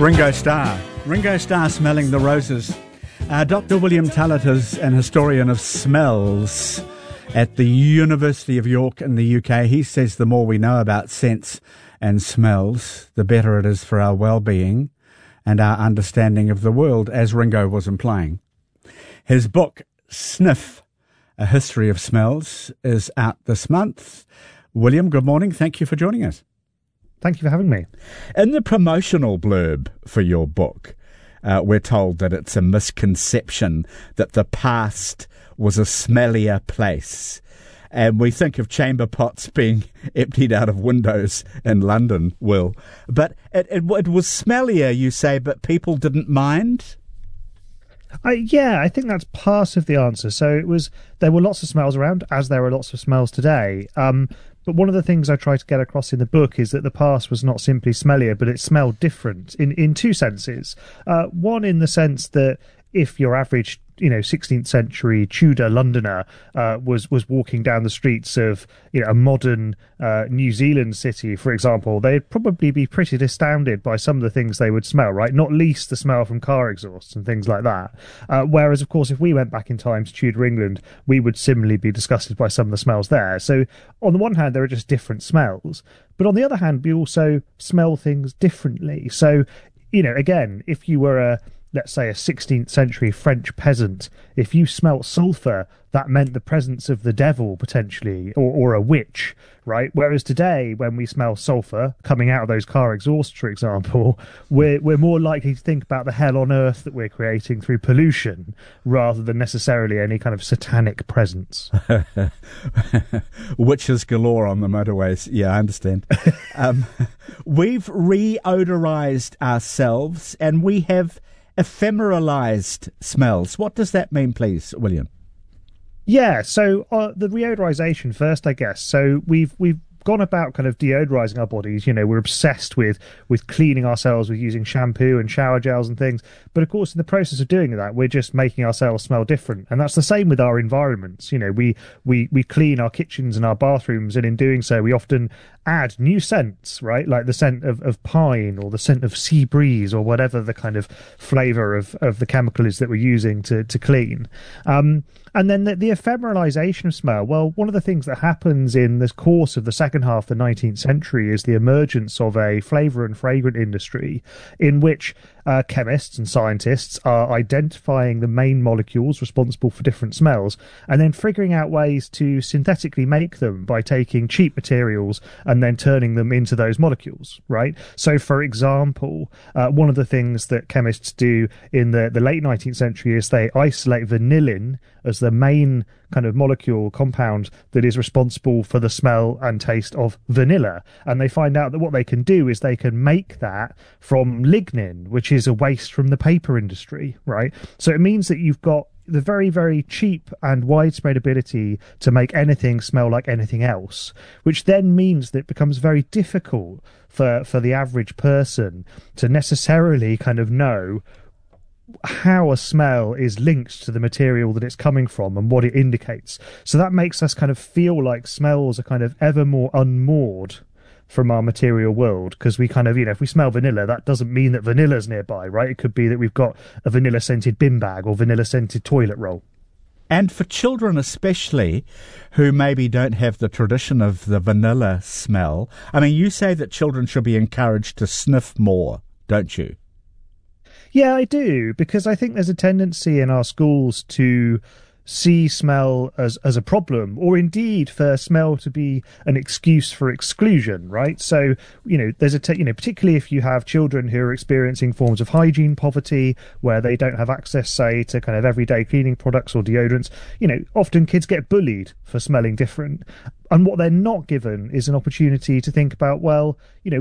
Ringo Starr smelling the roses. Dr. William Tullett is an historian of smells at the University of York in the UK. He says the more we know about scents and smells, the better it is for our well-being and our understanding of the world, as Ringo was implying. His book, Sniff, A History of Smells, is out this month. William, good morning. Thank you for joining us. Thank you for having me. In the promotional blurb for your book, we're told that it's a misconception that the past was a smellier place. And we think of chamber pots being emptied out of windows in London, Will. But it was smellier, you say, but people didn't mind? I think that's part of the answer. So there were lots of smells around, as there are lots of smells today. But one of the things I try to get across in the book is that the past was not simply smellier, but it smelled different in two senses. One, in the sense that if your average 16th century Tudor Londoner was walking down the streets of a modern New Zealand city, for example, they'd probably be pretty astounded by some of the things they would smell, right? Not least the smell from car exhausts and things like that. Whereas, of course, if we went back in time to Tudor England, we would similarly be disgusted by some of the smells there. So on the one hand, there are just different smells. But on the other hand, we also smell things differently. So, again, if you were let's say a 16th century French peasant, if you smelt sulphur, that meant the presence of the devil, potentially, or a witch, right? Whereas today, when we smell sulphur coming out of those car exhausts, for example, we're more likely to think about the hell on earth that we're creating through pollution, rather than necessarily any kind of satanic presence. Witches galore on the motorways. Yeah, I understand. We've re-odorized ourselves, and we have ephemeralized smells. What does that mean, please, William? Yeah, so the reodorization first, I guess. So we've gone about kind of deodorizing our bodies. We're obsessed with cleaning ourselves, with using shampoo and shower gels and things. But of course, in the process of doing that, we're just making ourselves smell different. And that's the same with our environments. We clean our kitchens and our bathrooms, and in doing so, we often add new scents, right? Like the scent of pine, or the scent of sea breeze, or whatever the kind of flavour of the chemical is that we're using to clean. And then the ephemeralization of smell. Well, one of the things that happens in the course of the second half of the 19th century is the emergence of a flavour and fragrant industry in which chemists and scientists are identifying the main molecules responsible for different smells, and then figuring out ways to synthetically make them by taking cheap materials and then turning them into those molecules, right? So, for example, one of the things that chemists do in the late 19th century is they isolate vanillin as the main kind of molecule compound that is responsible for the smell and taste of vanilla. And they find out that what they can do is they can make that from lignin, which is a waste from the paper industry, right? So it means that you've got the very, very cheap and widespread ability to make anything smell like anything else, which then means that it becomes very difficult for the average person to necessarily kind of know how a smell is linked to the material that it's coming from and what it indicates. So that makes us kind of feel like smells are kind of ever more unmoored from our material world, because we kind of, if we smell vanilla, that doesn't mean that vanilla's nearby, right? It could be that we've got a vanilla-scented bin bag or vanilla-scented toilet roll. And for children especially, who maybe don't have the tradition of the vanilla smell, I mean, you say that children should be encouraged to sniff more, don't you? Yeah, I do, because I think there's a tendency in our schools to see smell as a problem, or indeed for smell to be an excuse for exclusion, right? So, there's particularly if you have children who are experiencing forms of hygiene poverty, where they don't have access, say, to kind of everyday cleaning products or deodorants, often kids get bullied for smelling different. And what they're not given is an opportunity to think about, well,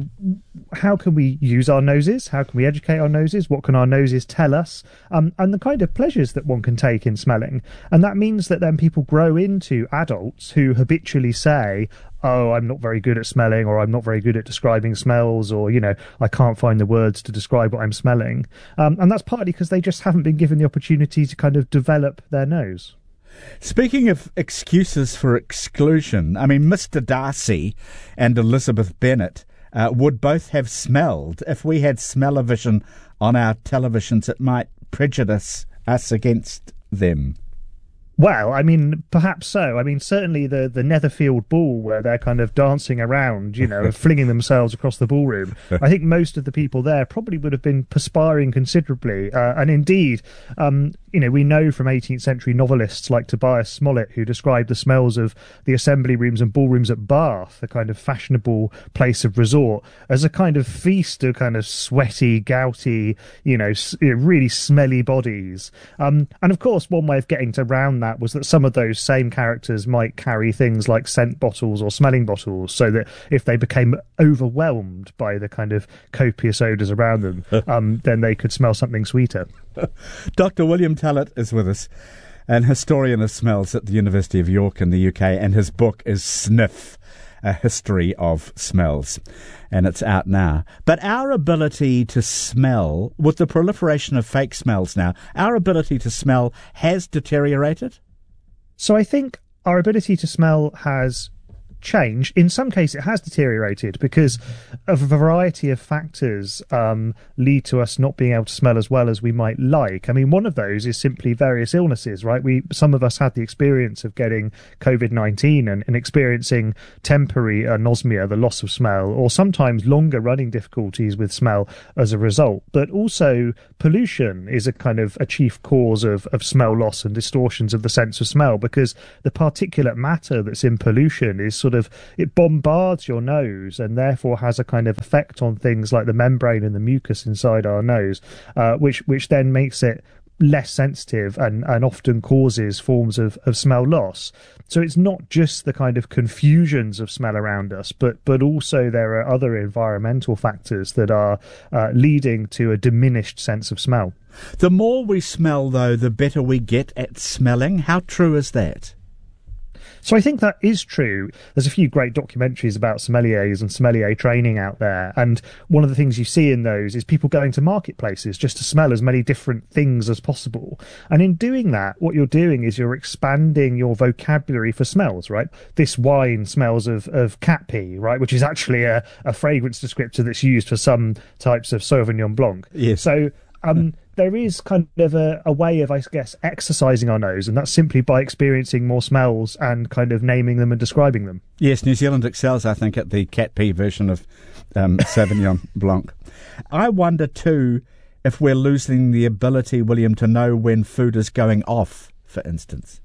how can we use our noses? How can we educate our noses? What can our noses tell us? And the kind of pleasures that one can take in smelling. And that means that then people grow into adults who habitually say, oh, I'm not very good at smelling, or I'm not very good at describing smells, or, I can't find the words to describe what I'm smelling. And that's partly because they just haven't been given the opportunity to kind of develop their nose. Speaking of excuses for exclusion, I mean, Mr. Darcy and Elizabeth Bennet would both have smelled. If we had smell-o-vision on our televisions, it might prejudice us against them. Well, I mean, perhaps so. I mean, certainly the Netherfield Ball, where they're kind of dancing around, and flinging themselves across the ballroom. I think most of the people there probably would have been perspiring considerably. And indeed, we know from 18th century novelists like Tobias Smollett, who described the smells of the assembly rooms and ballrooms at Bath, a kind of fashionable place of resort, as a kind of feast of kind of sweaty, gouty, really smelly bodies. And of course, one way of getting around that was that some of those same characters might carry things like scent bottles or smelling bottles, so that if they became overwhelmed by the kind of copious odours around them, then they could smell something sweeter. Dr. William Tallett is with us, an historian of smells at the University of York in the UK, and his book is Sniff, A History of Smells, and it's out now. But our ability to smell, with the proliferation of fake smells now, our ability to smell has deteriorated? So I think our ability to smell has changed. In some cases, it has deteriorated because a variety of factors lead to us not being able to smell as well as we might like. I mean, one of those is simply various illnesses, right? Some of us had the experience of getting COVID-19 and experiencing temporary anosmia, the loss of smell, or sometimes longer running difficulties with smell as a result. But also pollution is a kind of a chief cause of smell loss and distortions of the sense of smell, because the particulate matter that's in pollution is it bombards your nose and therefore has a kind of effect on things like the membrane and the mucus inside our nose, which then makes it less sensitive and often causes forms of smell loss. So it's not just the kind of confusions of smell around us, but also there are other environmental factors that are leading to a diminished sense of smell. The more we smell, though, the better we get at smelling. How true is that? So I think that is true. There's a few great documentaries about sommeliers and sommelier training out there. And one of the things you see in those is people going to marketplaces just to smell as many different things as possible. And in doing that, what you're doing is you're expanding your vocabulary for smells, right? This wine smells of cat pee, right? Which is actually a fragrance descriptor that's used for some types of Sauvignon Blanc. Yes. So, there is kind of a way of, I guess, exercising our nose, and that's simply by experiencing more smells and kind of naming them and describing them. Yes, New Zealand excels, I think, at the cat pee version of Sauvignon Blanc. I wonder, too, if we're losing the ability, William, to know when food is going off, for instance.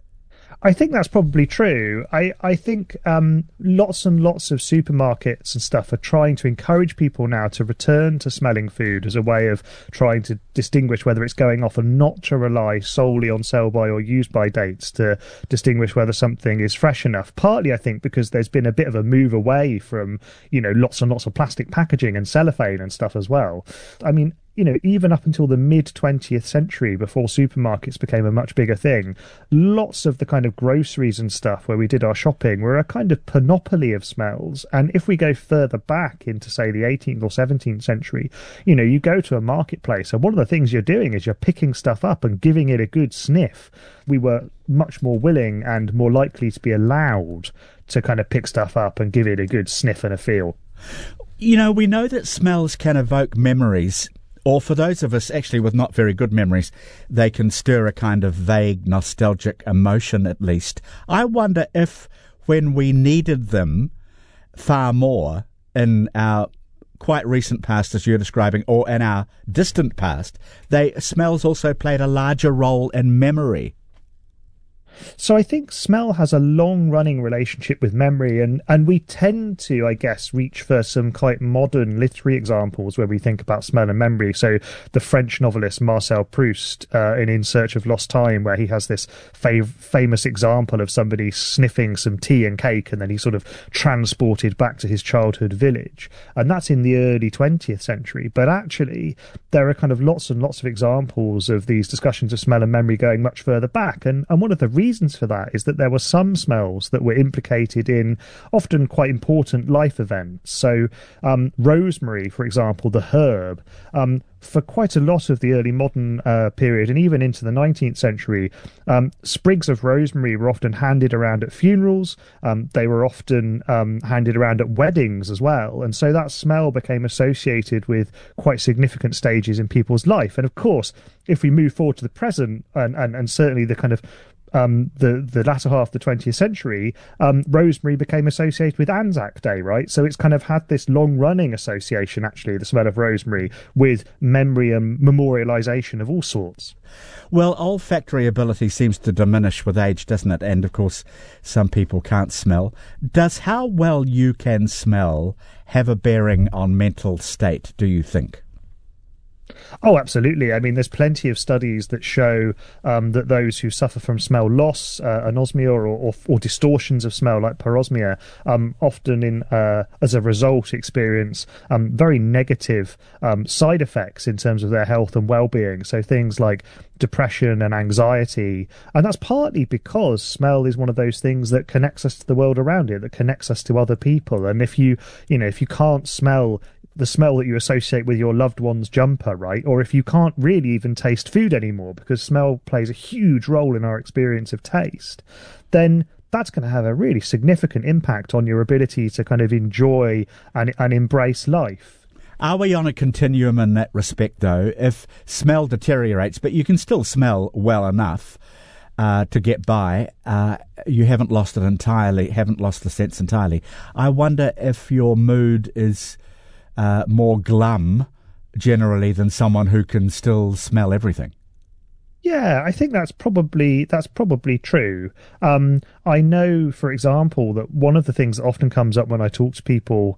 I think that's probably true. I think lots and lots of supermarkets and stuff are trying to encourage people now to return to smelling food as a way of trying to distinguish whether it's going off, and not to rely solely on sell-by or use-by dates to distinguish whether something is fresh enough. Partly, I think, because there's been a bit of a move away from, lots and lots of plastic packaging and cellophane and stuff as well. I mean, even up until the mid-20th century, before supermarkets became a much bigger thing, lots of the kind of groceries and stuff where we did our shopping were a kind of panoply of smells. And if we go further back into, say, the 18th or 17th century, you go to a marketplace, and one of the things you're doing is you're picking stuff up and giving it a good sniff. We were much more willing and more likely to be allowed to kind of pick stuff up and give it a good sniff and a feel. We know that smells can evoke memories. Or for those of us actually with not very good memories, they can stir a kind of vague, nostalgic emotion at least. I wonder if when we needed them far more in our quite recent past, as you're describing, or in our distant past, smells also played a larger role in memory. So I think smell has a long-running relationship with memory, and we tend to, I guess, reach for some quite modern literary examples where we think about smell and memory. So the French novelist Marcel Proust in Search of Lost Time, where he has this famous example of somebody sniffing some tea and cake, and then he's sort of transported back to his childhood village. And that's in the early 20th century. But actually, there are kind of lots and lots of examples of these discussions of smell and memory going much further back. And one of the reasons for that is that there were some smells that were implicated in often quite important life events. So rosemary, for example, the herb, for quite a lot of the early modern period and even into the 19th century, sprigs of rosemary were often handed around at funerals. They were often handed around at weddings as well. And so that smell became associated with quite significant stages in people's life. And of course, if we move forward to the present and certainly the kind of the latter half of the 20th century, rosemary became associated with Anzac Day, right? So it's kind of had this long-running association, actually, the smell of rosemary, with memory and memorialisation of all sorts. Well, olfactory ability seems to diminish with age, doesn't it? And, of course, some people can't smell. Does how well you can smell have a bearing on mental state, do you think? Oh, absolutely. I mean, there's plenty of studies that show that those who suffer from smell loss, anosmia, or distortions of smell like parosmia, often as a result experience very negative side effects in terms of their health and well-being. So things like depression and anxiety. And that's partly because smell is one of those things that connects us to the world around it, that connects us to other people. And if you can't smell the smell that you associate with your loved one's jumper, right? Or if you can't really even taste food anymore because smell plays a huge role in our experience of taste, then that's going to have a really significant impact on your ability to kind of enjoy and embrace life. Are we on a continuum in that respect, though? If smell deteriorates, but you can still smell well enough to get by, you haven't lost it entirely, haven't lost the sense entirely. I wonder if your mood is more glum generally than someone who can still smell everything. Yeah, I think that's probably true. I know, for example, that one of the things that often comes up when I talk to people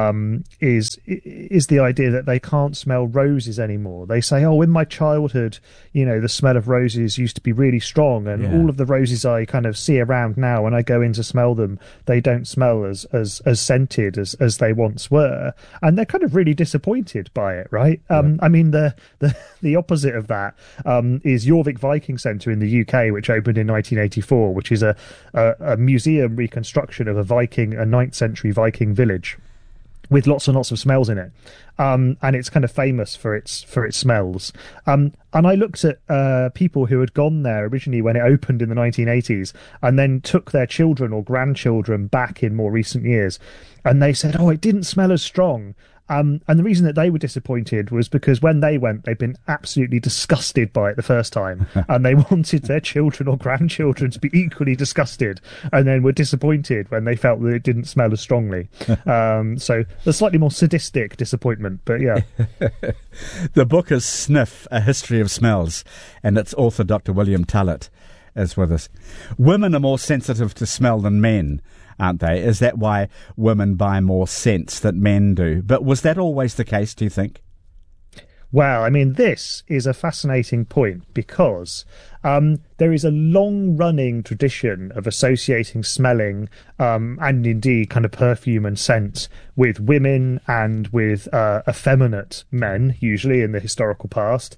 is the idea that they can't smell roses anymore. They say, "Oh, in my childhood, the smell of roses used to be really strong, and all of the roses I kind of see around now, when I go in to smell them, they don't smell as scented as they once were," and they're kind of really disappointed by it, right? I mean, the opposite of that is Jorvik Viking Centre in the UK, which opened in 1984, which is a museum reconstruction of a 9th century Viking village with lots and lots of smells in it. And it's kind of famous for its smells. And I looked at people who had gone there originally when it opened in the 1980s and then took their children or grandchildren back in more recent years. And they said, "Oh, it didn't smell as strong." And the reason that they were disappointed was because when they went, they'd been absolutely disgusted by it the first time, and they wanted their children or grandchildren to be equally disgusted, and then were disappointed when they felt that it didn't smell as strongly. So the slightly more sadistic disappointment, but yeah. The book is Sniff, A History of Smells, and its author, Dr. William Tullett, is with us. Women are more sensitive to smell than men, aren't they? Is that why women buy more scents than men do? But was that always the case, do you think? Well, I mean, this is a fascinating point because there is a long-running tradition of associating smelling and indeed kind of perfume and scent with women and with effeminate men, usually in the historical past.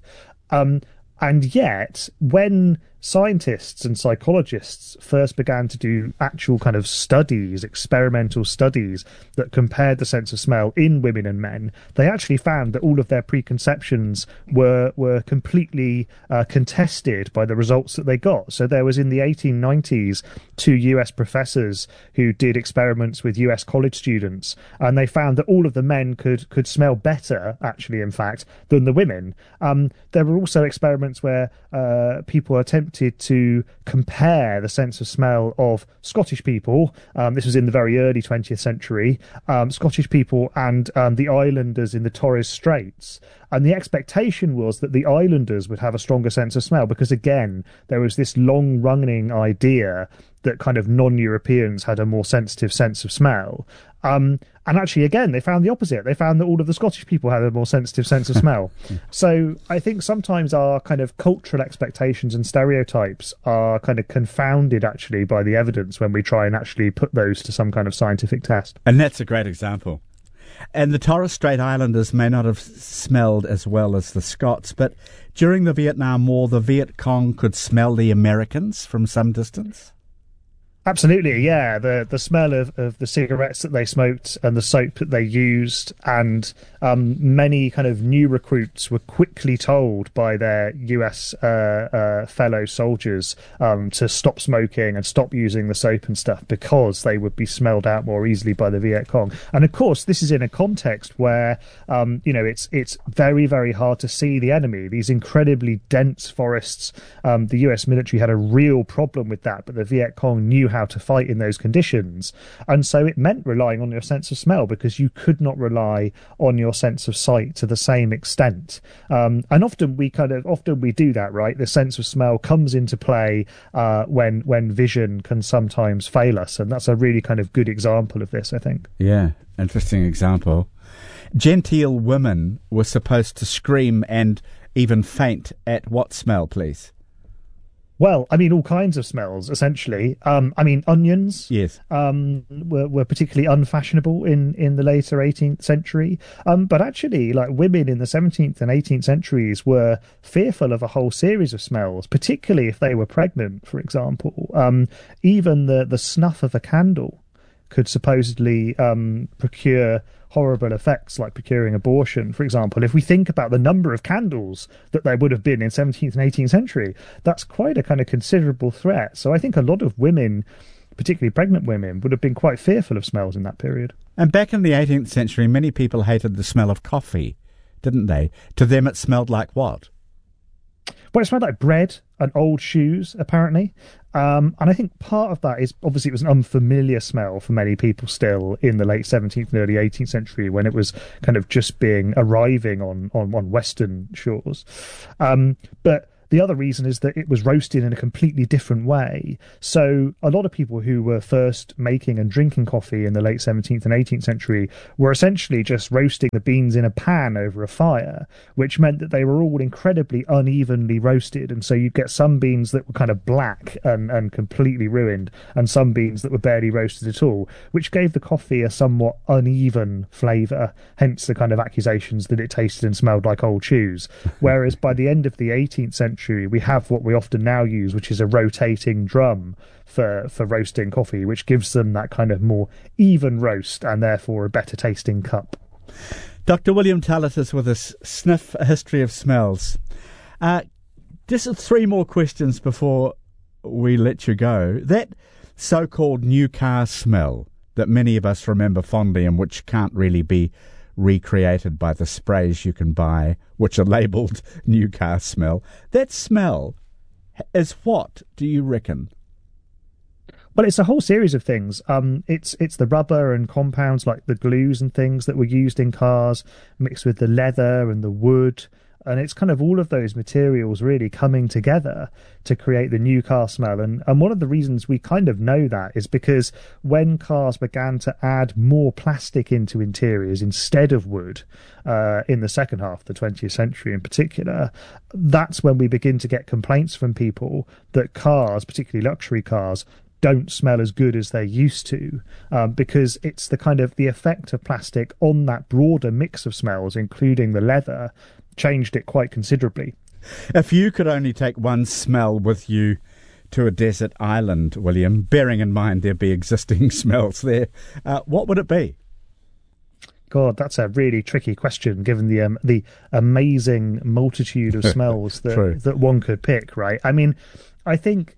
And yet, when scientists and psychologists first began to do actual kind of studies, experimental studies that compared the sense of smell in women and men, they actually found that all of their preconceptions were completely contested by the results that they got. So there was in the 1890s 2 US professors who did experiments with US college students, and they found that all of the men could smell better, actually, in fact, than the women. There were also experiments where people attempted to compare the sense of smell of Scottish people. This was in the very early 20th century. Scottish people and the islanders in the Torres Straits. And the expectation was that the islanders would have a stronger sense of smell because, again, there was this long-running idea that kind of non-Europeans had a more sensitive sense of smell. And actually, again, they found the opposite. They found that all of the Scottish people had a more sensitive sense of smell. So I think sometimes our kind of cultural expectations and stereotypes are kind of confounded, actually, by the evidence when we try and actually put those to some kind of scientific test. And that's a great example. And the Torres Strait Islanders may not have smelled as well as the Scots, but during the Vietnam War, the Viet Cong could smell the Americans from some distance? Absolutely, yeah. The smell of the cigarettes that they smoked and the soap that they used, and many kind of new recruits were quickly told by their US fellow soldiers to stop smoking and stop using the soap and stuff because they would be smelled out more easily by the Viet Cong. And of course, this is in a context where it's very, very hard to see the enemy. These incredibly dense forests. The US military had a real problem with that, but the Viet Cong knew how to fight in those conditions, and so it meant relying on your sense of smell because you could not rely on your sense of sight to the same extent. And often we do that, right? The sense of smell comes into play when vision can sometimes fail us, and that's a really kind of good example of this, I think. Yeah, interesting example. Genteel women were supposed to scream and even faint at what smell, please? Well, I mean, all kinds of smells, essentially. Onions yes, were particularly unfashionable in the later 18th century. But actually, like, women in the 17th and 18th centuries were fearful of a whole series of smells, particularly if they were pregnant, for example. Even the snuff of a candle could supposedly procure horrible effects, like procuring abortion, for example. If we think about the number of candles that there would have been in 17th and 18th century, that's quite a kind of considerable threat. So I think a lot of women, particularly pregnant women, would have been quite fearful of smells in that period. And back in the 18th century, many people hated the smell of coffee, didn't they? To them it smelled like what? Well, it smelled like bread and old shoes, apparently. And I think part of that is, obviously, it was an unfamiliar smell for many people still in the late 17th and early 18th century, when it was kind of just arriving on Western shores. But the other reason is that it was roasted in a completely different way. So a lot of people who were first making and drinking coffee in the late 17th and 18th century were essentially just roasting the beans in a pan over a fire, which meant that they were all incredibly unevenly roasted. And so you'd get some beans that were kind of black and completely ruined, and some beans that were barely roasted at all, which gave the coffee a somewhat uneven flavour, hence the kind of accusations that it tasted and smelled like old shoes. Whereas by the end of the 18th century, we have what we often now use, which is a rotating drum for roasting coffee, which gives them that kind of more even roast and therefore a better tasting cup. Dr. William Tallaght is with us. Sniff, a history of smells. Just 3 more questions before we let you go. That so-called new car smell that many of us remember fondly and which can't really be recreated by the sprays you can buy, which are labelled new car smell. That smell is what, do you reckon? Well, it's a whole series of things. It's the rubber and compounds like the glues and things that were used in cars, mixed with the leather and the wood. And it's kind of all of those materials really coming together to create the new car smell. And one of the reasons we kind of know that is because when cars began to add more plastic into interiors instead of wood, in the second half of the 20th century in particular, that's when we begin to get complaints from people that cars, particularly luxury cars, don't smell as good as they used to, because it's the kind of the effect of plastic on that broader mix of smells, including the leather, changed it quite considerably. If you could only take one smell with you to a desert island, William, bearing in mind there'd be existing smells there, what would it be? God, that's a really tricky question, given the amazing multitude of smells that one could pick, right? I mean, I think,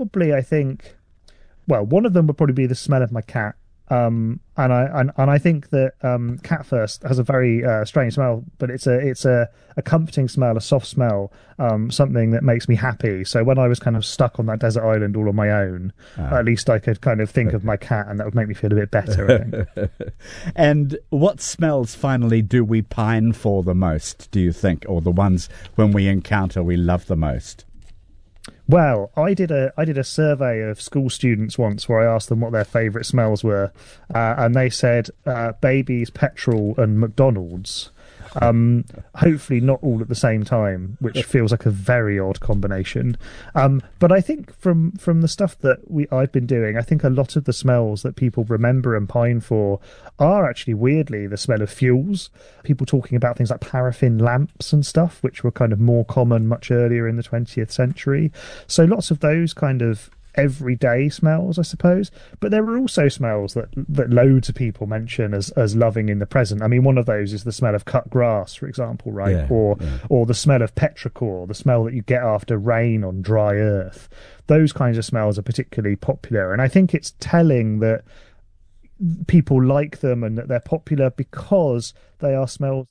well, one of them would probably be the smell of my cat. And I think that cat first has a very strange smell, but it's a comforting smell, a soft smell, something that makes me happy. So when I was kind of stuck on that desert island all on my own, at least I could kind of think of my cat, and that would make me feel a bit better, I think. And what smells finally do we pine for the most, do you think, or the ones when we encounter we love the most? Well, I did a survey of school students once where I asked them what their favourite smells were, and they said babies, petrol, and McDonald's. Hopefully not all at the same time, which feels like a very odd combination. But I think from the stuff that I've been doing, I think a lot of the smells that people remember and pine for are actually weirdly the smell of fuels. People talking about things like paraffin lamps and stuff, which were kind of more common much earlier in the 20th century. So lots of those kind of everyday smells, I suppose. But there are also smells that loads of people mention as loving in the present. I mean, one of those is the smell of cut grass, for example, right? Yeah, or the smell of petrichor, the smell that you get after rain on dry earth. Those kinds of smells are particularly popular, and I think it's telling that people like them and that they're popular because they are smells.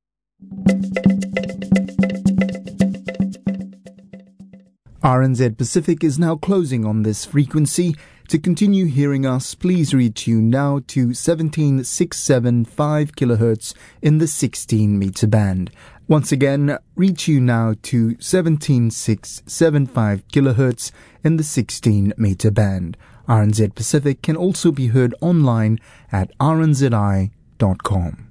RNZ Pacific is now closing on this frequency. To continue hearing us, please retune now to 17675 kHz in the 16-meter band. Once again, retune now to 17675 kHz in the 16-meter band. RNZ Pacific can also be heard online at rnzi.com.